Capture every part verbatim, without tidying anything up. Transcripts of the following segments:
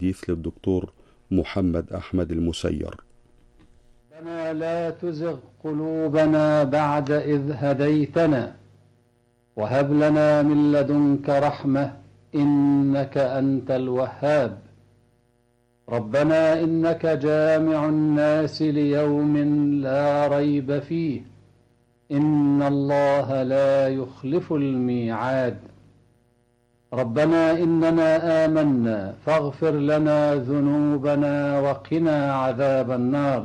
حديث للدكتور محمد أحمد المسير. ربنا لا تزغ قلوبنا بعد إذ هديتنا وهب لنا من لدنك رحمة إنك أنت الوهاب. ربنا إنك جامع الناس ليوم لا ريب فيه إن الله لا يخلف الميعاد. ربنا إننا آمنا فاغفر لنا ذنوبنا وقنا عذاب النار.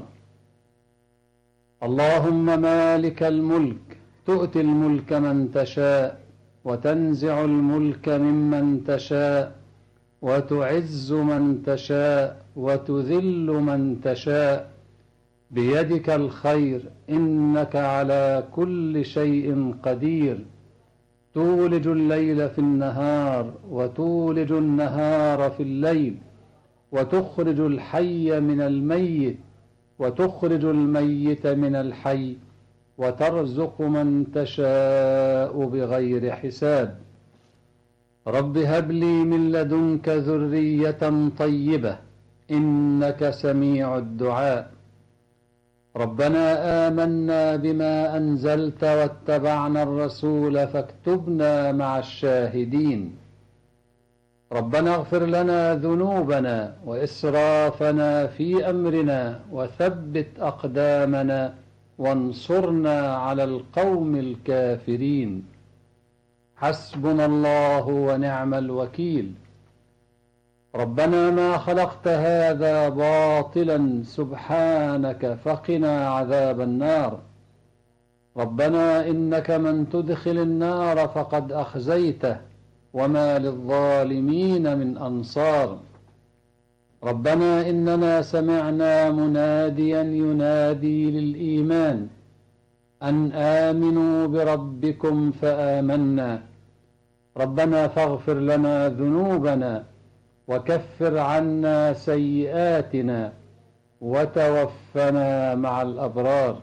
اللهم مالك الملك تؤتي الملك من تشاء وتنزع الملك ممن تشاء وتعز من تشاء وتذل من تشاء بيدك الخير إنك على كل شيء قدير. تولج الليل في النهار وتولج النهار في الليل وتخرج الحي من الميت وتخرج الميت من الحي وترزق من تشاء بغير حساب. رب هب لي من لدنك ذرية طيبة إنك سميع الدعاء. ربنا آمنا بما أنزلت واتبعنا الرسول فاكتبنا مع الشاهدين. ربنا اغفر لنا ذنوبنا وإسرافنا في أمرنا وثبت أقدامنا وانصرنا على القوم الكافرين. حسبنا الله ونعم الوكيل. ربنا ما خلقت هذا باطلا سبحانك فقنا عذاب النار. ربنا إنك من تدخل النار فقد أخزيته وما للظالمين من أنصار. ربنا إننا سمعنا مناديا ينادي للإيمان أن آمنوا بربكم فآمنا. ربنا فاغفر لنا ذنوبنا وكفر عنا سيئاتنا وتوفنا مع الأبرار.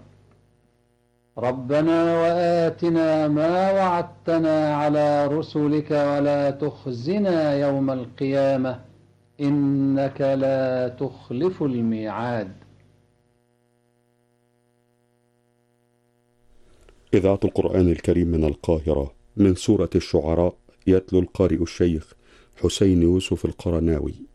ربنا وآتنا ما وعدتنا على رسلك ولا تخزنا يوم القيامة إنك لا تخلف الميعاد. إذاعة القرآن الكريم من القاهرة، من سورة الشعراء، يتلو القارئ الشيخ حسين يوسف القرناوي.